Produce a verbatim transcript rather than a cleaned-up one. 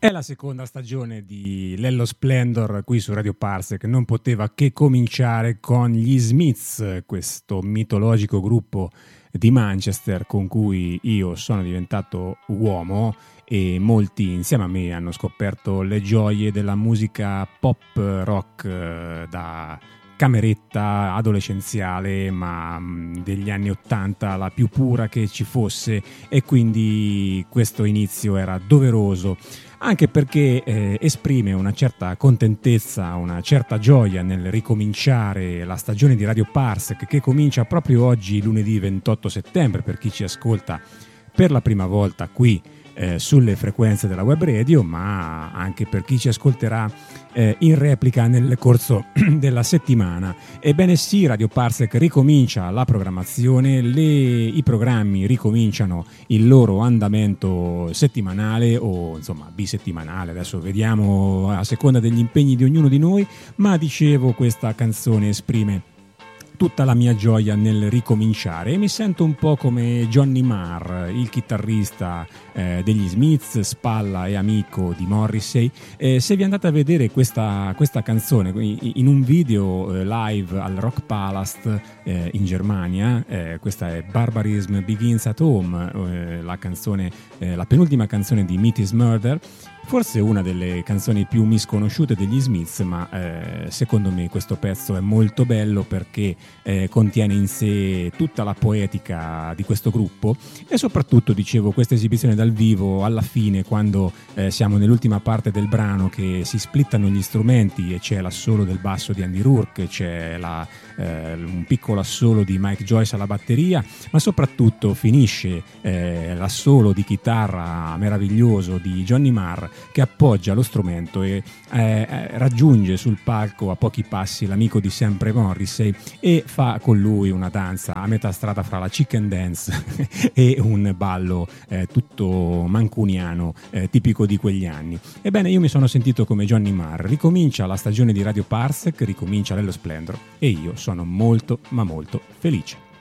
È la seconda stagione di Lello Splendor qui su Radio Parsec, non poteva che cominciare con gli Smiths, questo mitologico gruppo di Manchester con cui io sono diventato uomo e molti insieme a me hanno scoperto le gioie della musica pop rock eh, da cameretta adolescenziale, ma mh, degli anni ottanta, la più pura che ci fosse, e quindi questo inizio era doveroso anche perché eh, esprime una certa contentezza, una certa gioia nel ricominciare la stagione di Radio Parsec, che comincia proprio oggi, lunedì ventotto settembre, per chi ci ascolta per la prima volta qui eh, sulle frequenze della web radio, ma anche per chi ci ascolterà eh, in replica nel corso della settimana. Ebbene sì, Radio Parsec ricomincia la programmazione, le, i programmi ricominciano il loro andamento settimanale o insomma bisettimanale, adesso vediamo a seconda degli impegni di ognuno di noi, ma dicevo, questa canzone esprime tutta la mia gioia nel ricominciare e mi sento un po' come Johnny Marr, il chitarrista eh, degli Smiths, spalla e amico di Morrissey. Eh, se vi andate a vedere questa, questa canzone in un video eh, live al Rock Palast eh, in Germania, eh, questa è Barbarism Begins at Home, eh, la canzone, eh, la penultima canzone di Meat is Murder, forse una delle canzoni più misconosciute degli Smiths, ma eh, secondo me questo pezzo è molto bello perché eh, contiene in sé tutta la poetica di questo gruppo e soprattutto, dicevo, questa esibizione dal vivo alla fine, quando eh, siamo nell'ultima parte del brano che si splittano gli strumenti e c'è l'assolo del basso di Andy Rourke, c'è la, eh, un piccolo assolo di Mike Joyce alla batteria, ma soprattutto finisce eh, l'assolo di chitarra meraviglioso di Johnny Marr, che appoggia lo strumento e eh, raggiunge sul palco a pochi passi l'amico di sempre Morrissey e fa con lui una danza a metà strada fra la chicken dance e un ballo eh, tutto mancuniano eh, tipico di quegli anni. Ebbene, io mi sono sentito come Johnny Marr. Ricomincia la stagione di Radio Parsec, ricomincia Lello Splendor e io sono molto ma molto felice.